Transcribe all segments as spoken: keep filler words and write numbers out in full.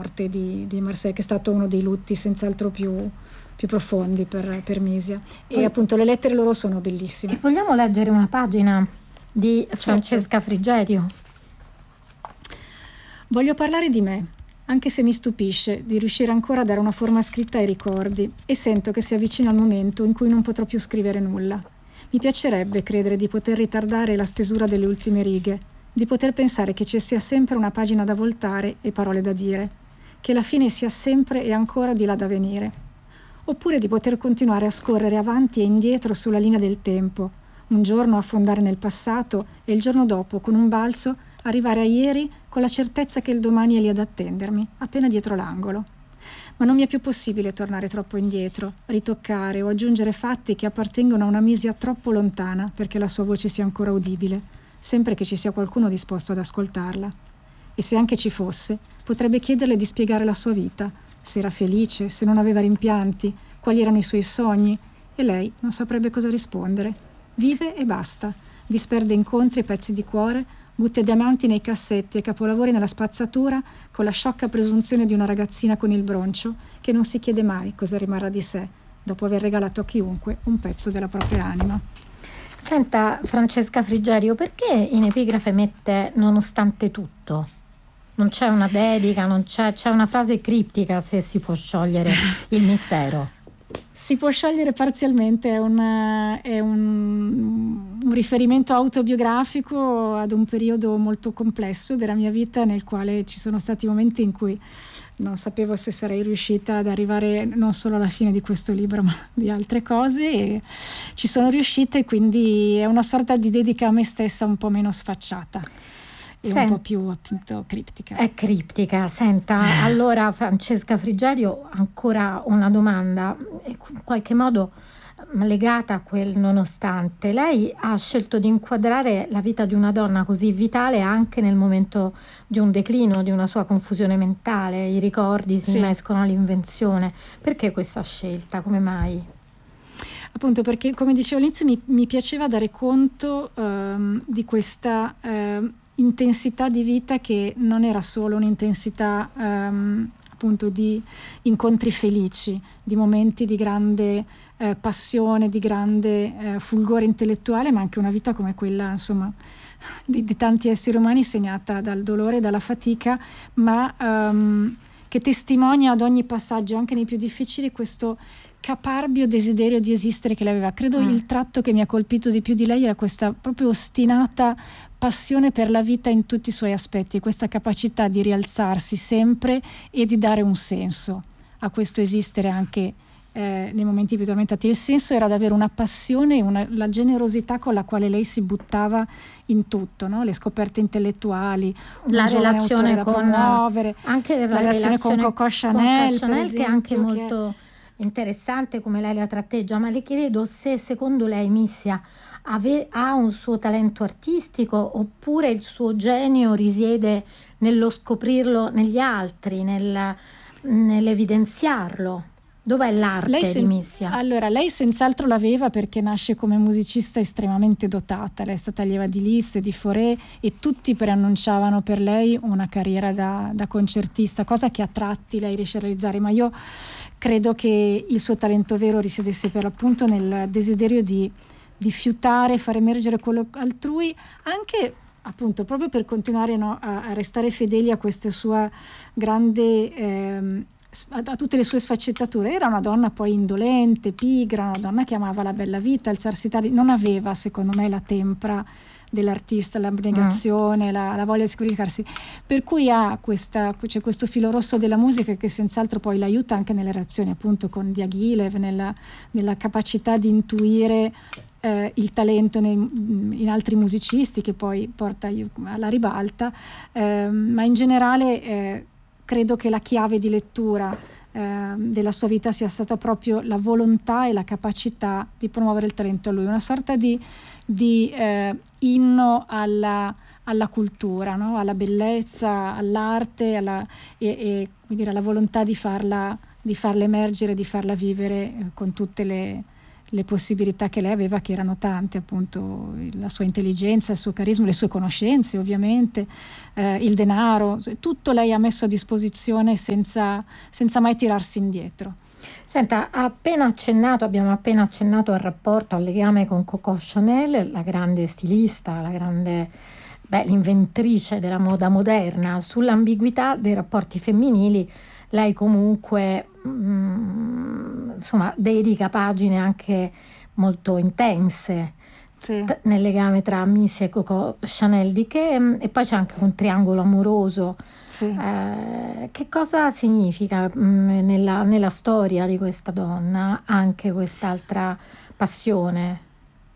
morte di, di Marcel, che è stato uno dei lutti senz'altro più, più profondi per, per Misia. E Poi, appunto le lettere loro sono bellissime. E vogliamo leggere una pagina di Francesca Certo. Frigerio? Voglio parlare di me, anche se mi stupisce di riuscire ancora a dare una forma scritta ai ricordi, e sento che si avvicina il momento in cui non potrò più scrivere nulla. Mi piacerebbe credere di poter ritardare la stesura delle ultime righe, di poter pensare che ci sia sempre una pagina da voltare e parole da dire, che la fine sia sempre e ancora di là da venire. Oppure di poter continuare a scorrere avanti e indietro sulla linea del tempo, un giorno affondare nel passato e il giorno dopo, con un balzo, arrivare a ieri con la certezza che il domani è lì ad attendermi, appena dietro l'angolo. Ma non mi è più possibile tornare troppo indietro, ritoccare o aggiungere fatti che appartengono a una Misia troppo lontana perché la sua voce sia ancora udibile, sempre che ci sia qualcuno disposto ad ascoltarla. E se anche ci fosse, potrebbe chiederle di spiegare la sua vita, se era felice, se non aveva rimpianti, quali erano i suoi sogni, e lei non saprebbe cosa rispondere. Vive e basta, disperde incontri e pezzi di cuore, butta diamanti nei cassetti e capolavori nella spazzatura con la sciocca presunzione di una ragazzina con il broncio che non si chiede mai cosa rimarrà di sé dopo aver regalato a chiunque un pezzo della propria anima. Senta, Francesca Frigerio, perché in epigrafe mette nonostante tutto? Non c'è una dedica, non c'è, c'è una frase criptica, se si può sciogliere il mistero. Si può sciogliere parzialmente, è, una, è un, un riferimento autobiografico ad un periodo molto complesso della mia vita, nel quale ci sono stati momenti in cui non sapevo se sarei riuscita ad arrivare non solo alla fine di questo libro ma di altre cose, e ci sono riuscita, e quindi è una sorta di dedica a me stessa un po' meno sfacciata e Sent- un po' più appunto criptica. È criptica. Senta, allora Francesca Frigerio, ancora una domanda, in qualche modo legata a quel nonostante. Lei ha scelto di inquadrare la vita di una donna così vitale anche nel momento di un declino, di una sua confusione mentale, i ricordi si Sì. mescolano all'invenzione. Perché questa scelta? Come mai? Appunto perché, come dicevo all'inizio, mi, mi piaceva dare conto um, di questa uh, intensità di vita, che non era solo un'intensità um, appunto di incontri felici, di momenti di grande uh, passione, di grande uh, fulgore intellettuale, ma anche una vita come quella, insomma, di, di tanti esseri umani, segnata dal dolore e dalla fatica, ma um, che testimonia ad ogni passaggio, anche nei più difficili, questo caparbio desiderio di esistere che lei aveva. Credo Mm. il tratto che mi ha colpito di più di lei era questa proprio ostinata passione per la vita in tutti i suoi aspetti, questa capacità di rialzarsi sempre e di dare un senso a questo esistere anche eh, nei momenti più tormentati. Il senso era davvero una passione e una, la generosità con la quale lei si buttava in tutto, no? Le scoperte intellettuali, un La giovane relazione autore da con promuovere, anche la, la relazione con Coco Chanel, con Chanel, per che è anche esempio, che- molto interessante come lei la tratteggia. Ma le chiedo se secondo lei Missia ave- ha un suo talento artistico, oppure il suo genio risiede nello scoprirlo negli altri, nel, nell'evidenziarlo. Dov'è l'arte Lei di sen- Missia? Allora, lei senz'altro l'aveva, perché nasce come musicista estremamente dotata. Lei è stata allieva di Liszt e di Fauré, e tutti preannunciavano per lei una carriera da, da concertista, cosa che a tratti lei riesce a realizzare. Ma io credo che il suo talento vero risiedesse per l'appunto nel desiderio di, di fiutare, far emergere quello altrui, anche appunto proprio per continuare, no, a, a restare fedeli a questa sua grande... ehm, a tutte le sue sfaccettature. Era una donna poi indolente, pigra, una donna che amava la bella vita, alzarsi tardi, non aveva secondo me la tempra dell'artista, l'abnegazione, mm. la, la voglia di sacrificarsi, per cui ha questa, c'è questo filo rosso della musica che senz'altro poi l'aiuta anche nelle relazioni appunto con Diaghilev, nella, nella capacità di intuire eh, il talento nei, in altri musicisti, che poi porta alla ribalta, eh, ma in generale eh, credo che la chiave di lettura eh, della sua vita sia stata proprio la volontà e la capacità di promuovere il talento a lui, una sorta di, di eh, inno alla, alla cultura, no? Alla bellezza, all'arte, alla, e, e come dire, alla volontà di farla, di farla emergere, di farla vivere eh, con tutte le, le possibilità che lei aveva, che erano tante, appunto la sua intelligenza, il suo carisma, le sue conoscenze ovviamente, eh, il denaro, tutto lei ha messo a disposizione senza, senza mai tirarsi indietro. Senta, ha appena accennato, abbiamo appena accennato al rapporto, al legame con Coco Chanel, la grande stilista, la grande, beh, l'inventrice della moda moderna. Sull'ambiguità dei rapporti femminili lei comunque mm, insomma dedica pagine anche molto intense, sì. t- nel legame tra Missy e Coco Chanel, di che, e poi c'è anche un triangolo amoroso. Sì. Eh, che cosa significa mh, nella, nella storia di questa donna anche quest'altra passione?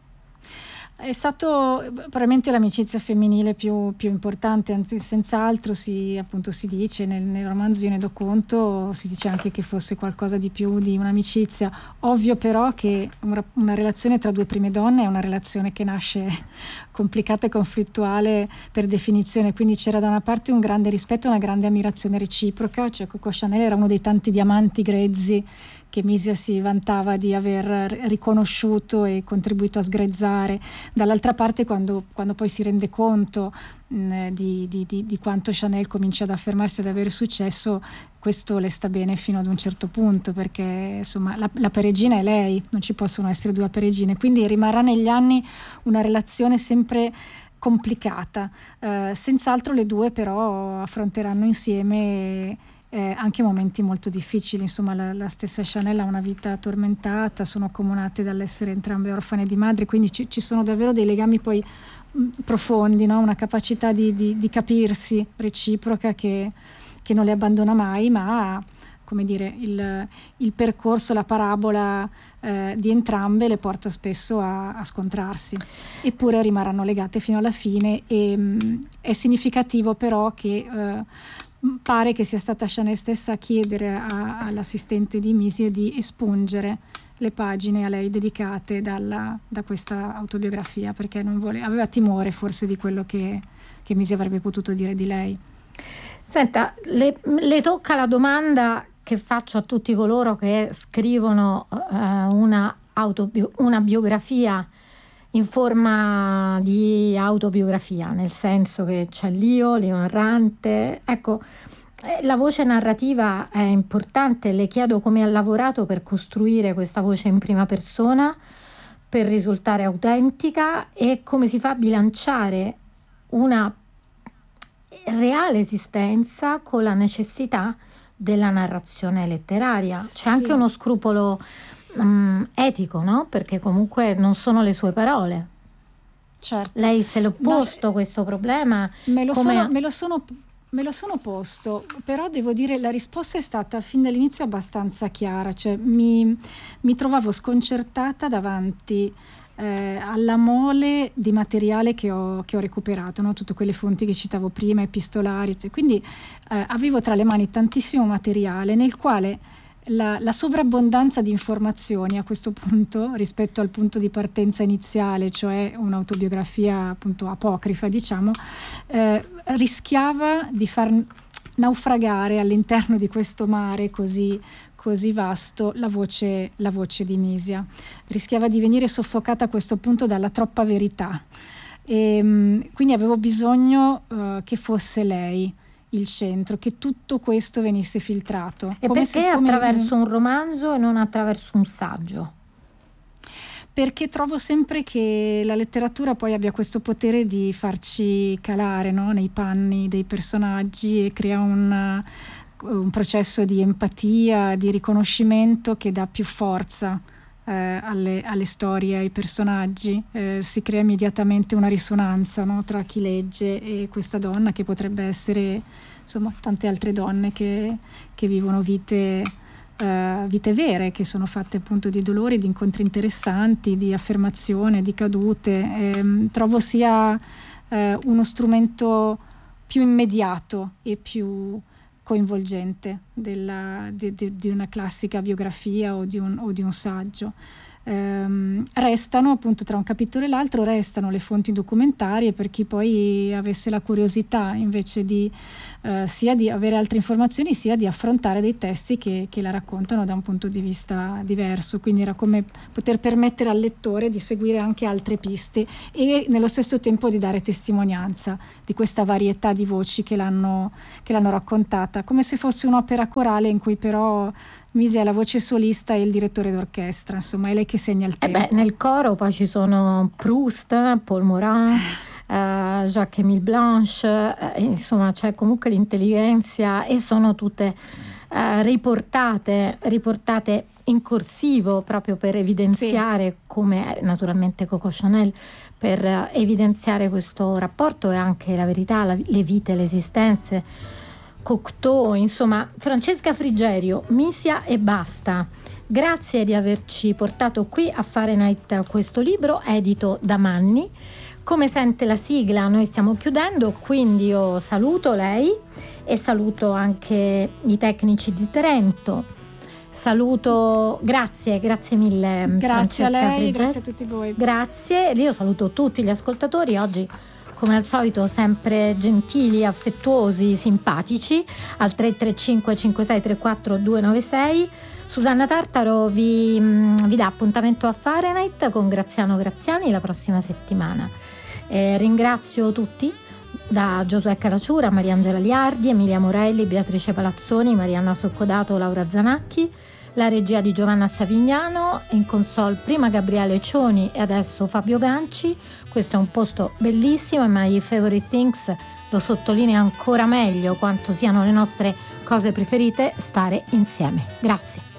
È stato probabilmente l'amicizia femminile più, più importante, anzi senz'altro si, appunto, si dice nel, nel romanzo, io ne do conto, si dice anche che fosse qualcosa di più di un'amicizia. Ovvio però che una, una relazione tra due prime donne è una relazione che nasce complicata e conflittuale per definizione, quindi c'era da una parte un grande rispetto e una grande ammirazione reciproca, cioè Coco Chanel era uno dei tanti diamanti grezzi che Misia si vantava di aver riconosciuto e contribuito a sgrezzare. Dall'altra parte, quando, quando poi si rende conto mh, di, di, di, di quanto Chanel comincia ad affermarsi e ad avere successo, questo le sta bene fino ad un certo punto, perché insomma la, la peregina è lei, non ci possono essere due peregine, quindi rimarrà negli anni una relazione sempre complicata. Eh, senz'altro le due però affronteranno insieme Eh, anche momenti molto difficili, insomma la, la stessa Chanel ha una vita tormentata, sono accomunate dall'essere entrambe orfane di madre, quindi ci, ci sono davvero dei legami poi mh, profondi, no? Una capacità di, di, di capirsi reciproca che, che non le abbandona mai, ma come dire il, il percorso, la parabola eh, di entrambe le porta spesso a, a scontrarsi, eppure rimarranno legate fino alla fine. E mh, è significativo però che eh, pare che sia stata Chanel stessa a chiedere a, all'assistente di Misia di espungere le pagine a lei dedicate dalla, da questa autobiografia, perché non voleva, aveva timore forse di quello che, che Misia avrebbe potuto dire di lei. Senta, le, le tocca la domanda che faccio a tutti coloro che scrivono uh, una, autobio- una biografia in forma di autobiografia, nel senso che c'è l'io, l'io narrante. Ecco, la voce narrativa è importante. Le chiedo come ha lavorato per costruire questa voce in prima persona, per risultare autentica, e come si fa a bilanciare una reale esistenza con la necessità della narrazione letteraria. C'è Sì. anche uno scrupolo um, etico, no? Perché comunque non sono le sue parole. Certo. Lei se l'ha posto No, questo problema? Me lo, come... sono, me, lo sono, me lo sono posto, però devo dire la risposta è stata fin dall'inizio abbastanza chiara, cioè mi, mi trovavo sconcertata davanti eh, alla mole di materiale che ho, che ho recuperato, no? Tutte quelle fonti che citavo prima, epistolari, quindi eh, avevo tra le mani tantissimo materiale nel quale La, la sovrabbondanza di informazioni a questo punto rispetto al punto di partenza iniziale, cioè un'autobiografia appunto apocrifa, diciamo, eh, rischiava di far naufragare all'interno di questo mare così, così vasto la voce, la voce di Misia. Rischiava di venire soffocata a questo punto dalla troppa verità. E, quindi avevo bisogno uh, che fosse lei il centro, che tutto questo venisse filtrato. E come perché se, come... attraverso un romanzo e non attraverso un saggio? Perché trovo sempre che la letteratura poi abbia questo potere di farci calare, no? Nei panni dei personaggi, e crea un, un processo di empatia, di riconoscimento che dà più forza Eh, alle, alle storie, ai personaggi. Eh, si crea immediatamente una risonanza, no? Tra chi legge e questa donna, che potrebbe essere insomma tante altre donne che, che vivono vite, eh, vite vere, che sono fatte appunto di dolori, di incontri interessanti, di affermazione, di cadute. Eh, trovo sia eh, uno strumento più immediato e più coinvolgente della, di, di, di una classica biografia o di un, o di un saggio. ehm, restano appunto tra un capitolo e l'altro, restano le fonti documentarie per chi poi avesse la curiosità invece di eh, sia di avere altre informazioni sia di affrontare dei testi che, che la raccontano da un punto di vista diverso, quindi era come poter permettere al lettore di seguire anche altre piste e nello stesso tempo di dare testimonianza di questa varietà di voci che l'hanno, che l'hanno raccontata, come se fosse un'opera corale in cui però Misi è la voce solista e il direttore d'orchestra, insomma è lei che segna il tempo. Eh beh, nel coro poi ci sono Proust, Paul Morin, eh, Jacques-Émile Blanche, eh, insomma c'è comunque l'intelligenza e sono tutte eh, riportate, riportate in corsivo proprio per evidenziare, sì, come naturalmente Coco Chanel, per eh, evidenziare questo rapporto e anche la verità, la, le vite, le esistenze. Cocteau, insomma, Francesca Frigerio, Misia e basta. Grazie di averci portato qui a Fahrenheit questo libro edito da Manni. Come sente la sigla? Noi stiamo chiudendo, quindi io saluto lei e saluto anche i tecnici di Trento. Saluto, grazie, grazie mille. Grazie Francesca a lei, Frigerio. grazie a tutti voi. Grazie, io saluto tutti gli ascoltatori. Oggi, come al solito, sempre gentili, affettuosi, simpatici, al tre tre cinque cinque sei tre quattro due nove sei. Susanna Tartaro vi, vi dà appuntamento a Fahrenheit con Graziano Graziani la prossima settimana. Eh, ringrazio tutti, da Giosuè Caraciura, Mariangela Liardi, Emilia Morelli, Beatrice Palazzoni, Marianna Soccodato, Laura Zanacchi, la regia di Giovanna Savignano, in console prima Gabriele Cioni e adesso Fabio Ganci. Questo è un posto bellissimo e My Favorite Things lo sottolinea ancora meglio quanto siano le nostre cose preferite stare insieme. Grazie.